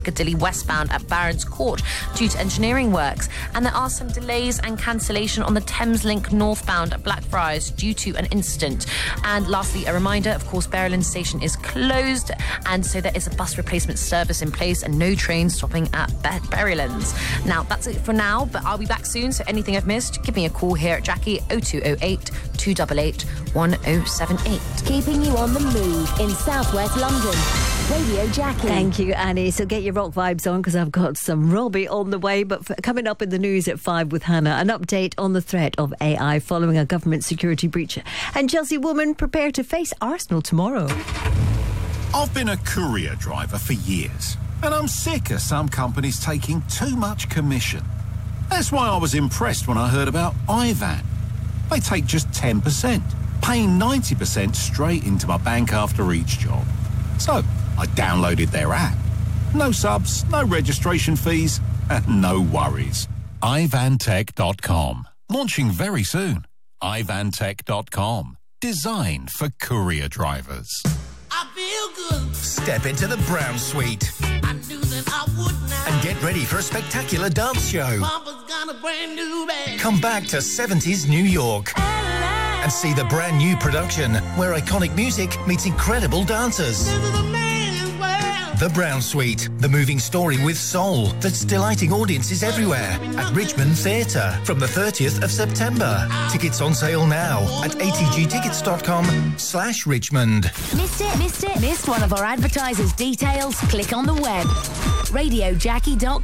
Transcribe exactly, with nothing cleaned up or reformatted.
Piccadilly westbound at Barons Court due to engineering works, and there are some delays and cancellation on the Thameslink northbound at Blackfriars due to an incident. And lastly, a reminder, of course, Berrylands station is closed, and so there is a bus replacement service in place and no train stopping at Ber- Berrylands. Now, that's it for now, but I'll be back soon, so anything I've missed, give me a call here at Jackie oh two oh eight, two eight eight, one oh seven eight. Keeping you on the move in southwest London. Radio Jackie. Thank you, Annie. So get your rock vibes on, because I've got some Robbie on the way. But for, coming up in the news at five with Hannah, an update on the threat of A I following a government security breach. And Chelsea woman prepare to face Arsenal tomorrow. I've been a courier driver for years, and I'm sick of some companies taking too much commission. That's why I was impressed when I heard about Ivan. They take just ten percent, paying ninety percent straight into my bank after each job. So I downloaded their app. No subs, no registration fees, and no worries. ivan tech dot com. Launching very soon. ivan tech dot com. Designed for courier drivers. I feel good. Step into the Brown Suite I knew that I would now. and get ready for a spectacular dance show. Papa's got a brand new bag. Come back to seventies New York and see the brand new production where iconic music meets incredible dancers. This is a man's world. The Brown Suite, the moving story with soul that's delighting audiences everywhere at Richmond Theatre from the thirtieth of September. Tickets on sale now at a t g tickets dot com slash Richmond. Missed it? Missed it? Missed one of our advertisers' details? Click on the web. radio jackie dot com.